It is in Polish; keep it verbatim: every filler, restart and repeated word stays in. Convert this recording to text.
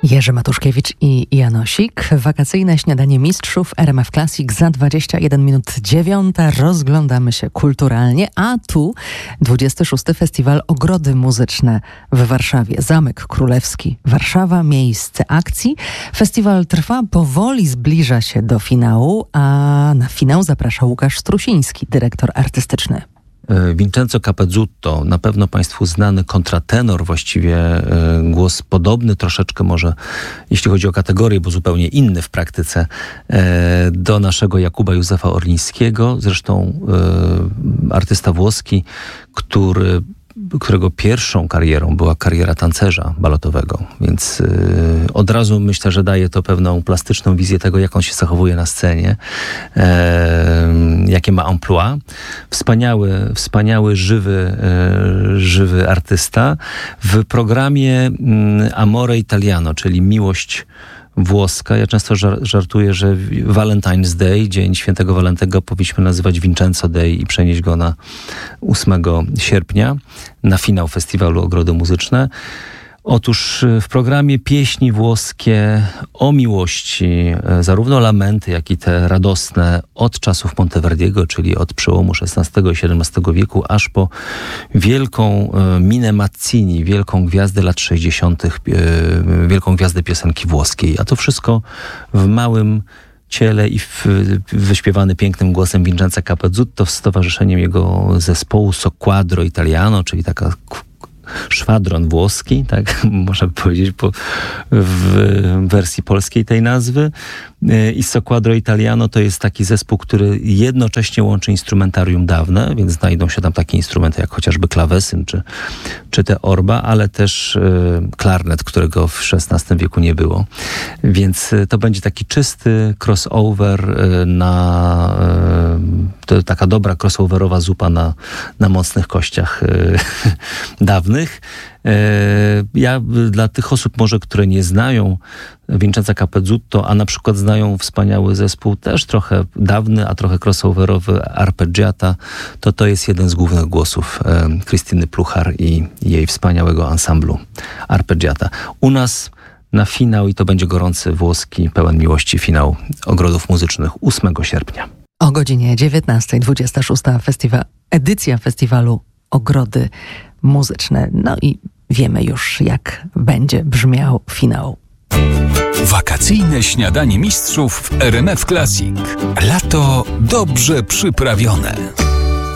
Jerzy Matuszkiewicz i Janosik. Wakacyjne śniadanie mistrzów R M F Classic za dwadzieścia jeden minut dziewiąta. Rozglądamy się kulturalnie, a tu dwudziesty szósty Festiwal Ogrody Muzyczne w Warszawie. Zamek Królewski, Warszawa, miejsce akcji. Festiwal trwa, powoli zbliża się do finału, a na finał zaprasza Łukasz Strusiński, dyrektor artystyczny. Vincenzo Capezzuto, na pewno Państwu znany kontratenor, właściwie głos podobny troszeczkę może, jeśli chodzi o kategorię, bo zupełnie inny w praktyce, do naszego Jakuba Józefa Orlińskiego. Zresztą artysta włoski, który którego pierwszą karierą była kariera tancerza baletowego, więc yy, od razu myślę, że daje to pewną plastyczną wizję tego, jak on się zachowuje na scenie, yy, jakie ma emploi. Wspaniały, wspaniały, żywy, yy, żywy artysta. W programie yy, Amore Italiano, czyli miłość włoska. Ja często żartuję, że Valentine's Day, Dzień Świętego Walentego, powinniśmy nazywać Vincenzo Day i przenieść go na ósmego sierpnia, na finał festiwalu Ogrody Muzyczne. Otóż w programie pieśni włoskie o miłości, zarówno lamenty, jak i te radosne od czasów Monteverdiego, czyli od przełomu szesnastego i siedemnastego wieku, aż po wielką Minę Mazzini, wielką gwiazdę lat sześćdziesiątych, wielką gwiazdę piosenki włoskiej. A to wszystko w małym ciele i w, wyśpiewany pięknym głosem Vincenza Capezzuto z towarzyszeniem jego zespołu Soquadro Italiano, czyli taka szwadron włoski, tak można by powiedzieć po, w wersji polskiej tej nazwy. I Soquadro Italiano to jest taki zespół, który jednocześnie łączy instrumentarium dawne, więc znajdą się tam takie instrumenty jak chociażby klawesyn czy, czy te orba, ale też y, klarnet, którego w szesnastym wieku nie było. Więc y, to będzie taki czysty crossover y, na y, to taka dobra crossoverowa zupa na, na mocnych kościach y, dawnych. Ja dla tych osób może, które nie znają Vincenza Capezzuto, a na przykład znają wspaniały zespół, też trochę dawny, a trochę crossoverowy, Arpeggiata, to to jest jeden z głównych głosów Krystyny Pluchar i jej wspaniałego ansamblu Arpeggiata. U nas na finał, i to będzie gorący włoski, pełen miłości finał Ogrodów Muzycznych ósmego sierpnia. O godzinie dziewiętnastej dwudziesta szósta festiwal, edycja festiwalu Ogrody Muzyczne. No i wiemy już, jak będzie brzmiał finał. Wakacyjne śniadanie mistrzów w R M F Classic. Lato dobrze przyprawione.